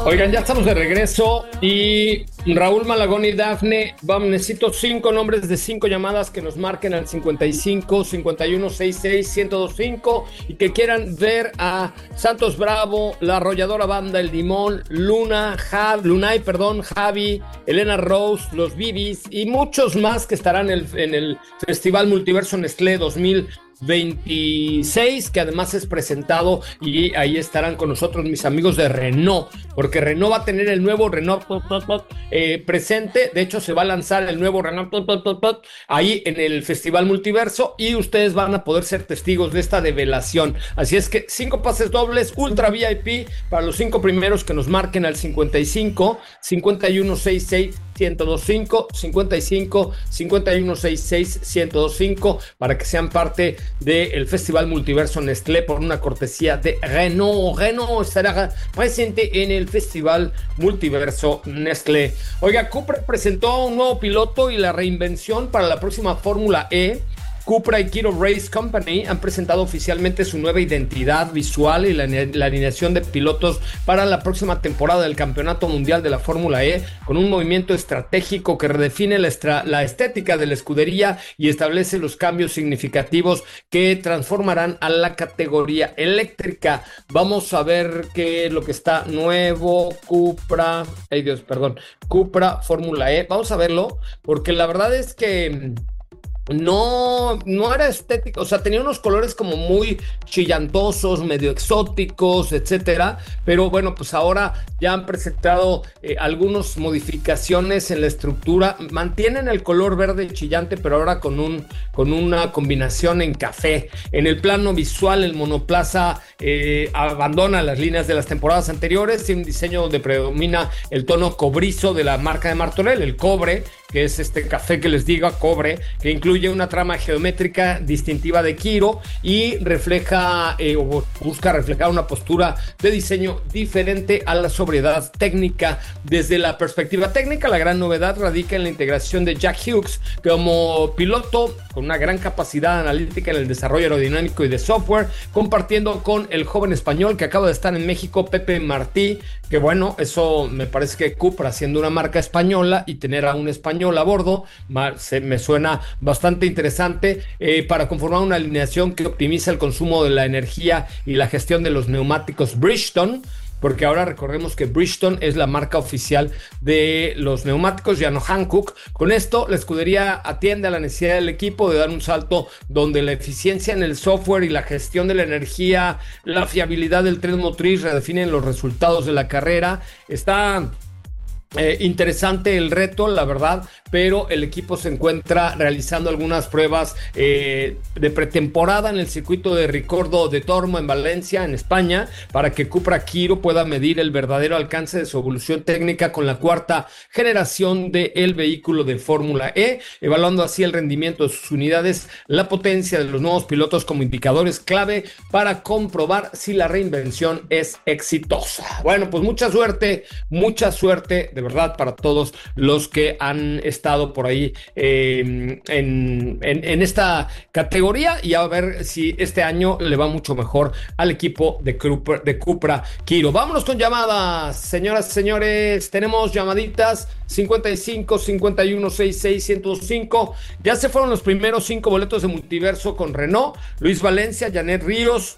Oigan, ya estamos de regreso y Raúl Malagón y Dafne, necesito 5 nombres de 5 llamadas que nos marquen al 55 51 66 1025 y que quieran ver a Santos Bravo, La Arrolladora Banda, El Limón, Lunay, Javi, Elena Rose, Los Bibis y muchos más que estarán en el Festival Multiverso Nestlé 2026, que además es presentado, y ahí estarán con nosotros mis amigos de Renault, porque Renault va a tener el nuevo Renault presente. De hecho se va a lanzar el nuevo Renault ahí en el Festival Multiverso y ustedes van a poder ser testigos de esta develación. Así es que 5 pases dobles ultra VIP para los 5 primeros que nos marquen al 55 51 66 1025, 55 51 66 1025 para que sean parte del Festival Multiverso Nestlé por una cortesía de Renault. Renault estará presente en el Festival Multiverso Nestlé. Oiga, Cupra presentó un nuevo piloto y la reinvención para la próxima Fórmula E. Cupra y Kiro Race Company han presentado oficialmente su nueva identidad visual y la alineación de pilotos para la próxima temporada del Campeonato Mundial de la Fórmula E, con un movimiento estratégico que redefine la estética de la escudería y establece los cambios significativos que transformarán a la categoría eléctrica. Vamos a ver qué es lo que está nuevo. Cupra Fórmula E. Vamos a verlo, porque la verdad es que no era estético, o sea, tenía unos colores como muy chillantosos, medio exóticos, etcétera, pero bueno, pues ahora ya han presentado algunas modificaciones en la estructura, mantienen el color verde chillante, pero ahora con una combinación en café. En el plano visual, el monoplaza abandona las líneas de las temporadas anteriores, tiene un diseño donde predomina el tono cobrizo de la marca de Martorell, el cobre, que es este café que les digo, cobre, que incluye una trama geométrica distintiva de Kiro y refleja o busca reflejar una postura de diseño diferente a la sobriedad técnica. Desde la perspectiva técnica, la gran novedad radica en la integración de Jack Hughes como piloto con una gran capacidad analítica en el desarrollo aerodinámico y de software, compartiendo con el joven español que acaba de estar en México, Pepe Martí, que bueno, eso me parece que Cupra, siendo una marca española y tener a un español a bordo, me suena bastante interesante para conformar una alineación que optimiza el consumo de la energía y la gestión de los neumáticos Bridgestone, porque ahora recordemos que Bridgestone es la marca oficial de los neumáticos, ya no Hankook. Con esto, la escudería atiende a la necesidad del equipo de dar un salto donde la eficiencia en el software y la gestión de la energía, la fiabilidad del tren motriz redefinen los resultados de la carrera. Está interesante el reto, la verdad, pero el equipo se encuentra realizando algunas pruebas de pretemporada en el circuito de Ricordo de Tormo en Valencia, en España, para que Cupra Kiro pueda medir el verdadero alcance de su evolución técnica con la 4ª generación del vehículo de Fórmula E, evaluando así el rendimiento de sus unidades, la potencia de los nuevos pilotos como indicadores clave para comprobar si la reinvención es exitosa. Bueno, pues mucha suerte de verdad para todos los que han estado por ahí en esta categoría, y a ver si este año le va mucho mejor al equipo de Cupra Kiro. Vámonos con llamadas, señoras y señores. Tenemos llamaditas 55 51 66 105. Ya se fueron los primeros 5 boletos de Multiverso con Renault: Luis Valencia, Janet Ruiz,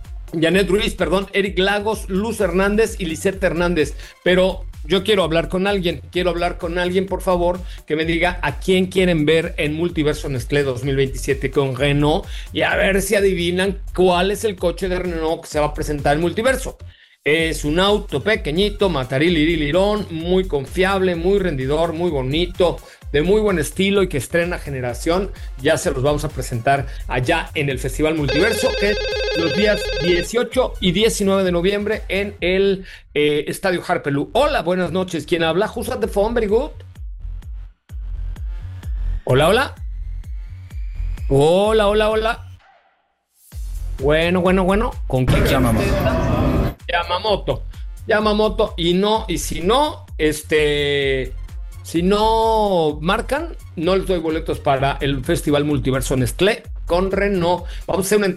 Eric Lagos, Luz Hernández y Lisette Hernández. Pero yo quiero hablar con alguien, por favor, que me diga a quién quieren ver en Multiverso Nestlé 2027 con Renault, y a ver si adivinan cuál es el coche de Renault que se va a presentar en Multiverso. Es un auto pequeñito, matarilirón, muy confiable, muy rendidor, muy bonito, de muy buen estilo y que estrena generación. Ya se los vamos a presentar allá en el Festival Multiverso, que es los días 18 y 19 de noviembre en el Estadio Harpelú. Hola, buenas noches. ¿Quién habla? Who's at the phone? Very good. Hola, hola. Hola, hola, hola. Bueno. ¿Con quién llama? Yamamoto. Y si no marcan, no les doy boletos para el Festival Multiverso Nestlé con Renault. Vamos a hacer una